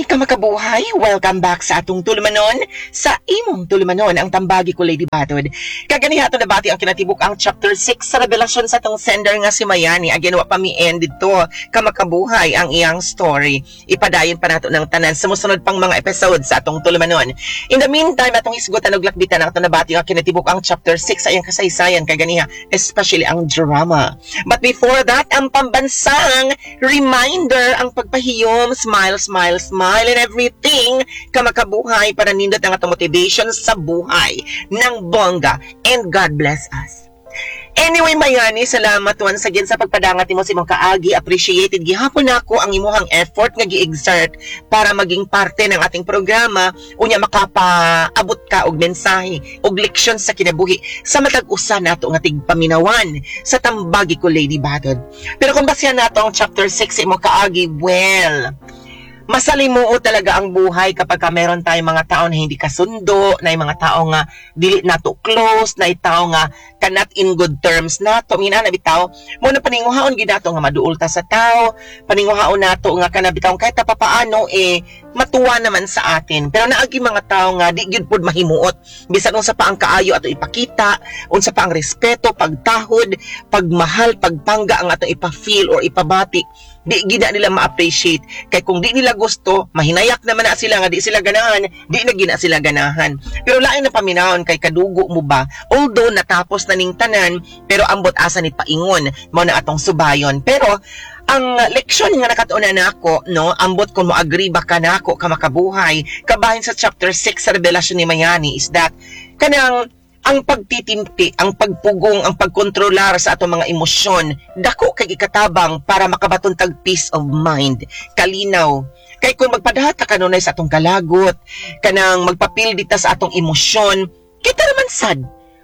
Kamakabuhay, welcome back sa atong tulumanon, sa imong tulumanon, ang tambagi ko Lady Batod. Kaganiha itong nabati ang kinatibuk ang chapter 6 sa revelasyon sa atong sender nga si Mayani. Again, wa pa mi end dito, kamakabuhay ang iyang story. Ipadayon pa nato ng tanan sa musunod pang mga episode sa atong tulumanon. In the meantime, atong isgutan og lakbitan ang itong nabati ang kinatibuk ang chapter 6 sa iyang kasaysayan, kaganiha, especially ang drama. But before that, ang pambansang reminder, ang pagpahiyom, smile, smile, smile and everything, kamakabuhay para nindot ang atong motivation sa buhay ng bongga, and God bless us. Anyway, Mayani, salamat once again sa pagpadangat mo si mong kaagi. Appreciated gihapon ako ang imuhang effort nga gi-exert para maging parte ng ating programa, unya makapaabot ka og mensahe og leksyon sa kinabuhi sa matag usa nato nga tigpaminawan sa tambagi ko Lady Batod. Pero kung basihan nato ang chapter 6 imong kaagi, well, masalimuo talaga ang buhay kapag meron tayong mga tao na hindi kasundo, na yung mga tao nga dili nato close, na yung tao nga cannot in good terms nato. Mina na bitaw, muna paninguhaon ginato nga maduol ta sa tao, paninguhaon nato nga kanabitaw kahit papaano matuwa naman sa atin. Pero naagi mga tao nga di gyud pud mahimuot. Bisan unsa pa ang kaayo ato ipakita, unsa pa ang respeto, pagtahod, pagmahal, pagpangga ang ato ipa-feel or ipabati, di gina nila ma-appreciate. Kay kung di nila gusto, mahinayak naman na sila nga di sila ganahan, di na gina sila ganahan. Pero lain na paminahon kay kadugo mo ba, although natapos na ning tanan, pero ambot asa ni paingon mo na atong subayon. Pero ang leksyon nga nakatuunan nako, no, ambot kung mo-agree ba ka nako kamakabuhay kabahin sa chapter 6 sa revelasyon ni Mayani is that kanang ang pagtitimpi, ang pagpugong, ang pagkontrolar sa atong mga emosyon, dako kay ikatabang para makabaton tag peace of mind, kalinaw. Kay kung magpadata kanunay sa atong kalagot, kanang magpapildita sa atong emosyon, kita naman sad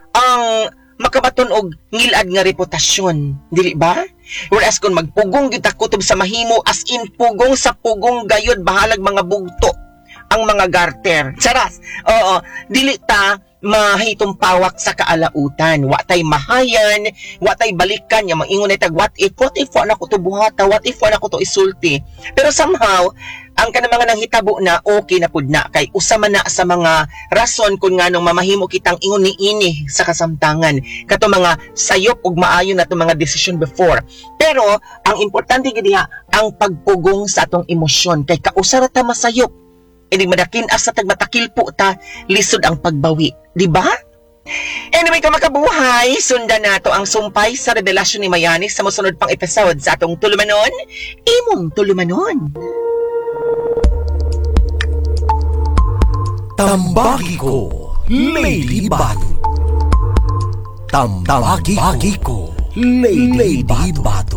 ang makabaton og ngilad nga reputasyon, dili ba? Whereas kung magpugong gyud ta kutob sa mahimo, as in pugong sa pugong gayud, bahalag mga bugto ang mga garter. Charas. Oo, dili ta mahitong pawak sa kaalautan. Watay mahayan, watay balikan, yung maingon na tag, what if na ko to buhata, what if na ko to isulti. Pero somehow, ang kanang mga nanghitabo na okay na pud na, kay usama na sa mga rason kung nga nung mamahimo kitang ingon ni ini sa kasamtangan. Kato mga sayop ug maayo na to mga decision before. Pero, ang importante gid ang pagpugong sa atong emosyon, kay kausara ta masayop. Hindi madakin asa tagmatakil po ta, lisod ang pagbawi. Diba? Anyway, kamakabuhay, sundan nato ang sumpay sa revelasyon ni Mayani sa musunod pang episode sa atong tulumanon, imong tulumanon. Tambagi ko, Lady Batod. Tambagi ko, Lady Batod.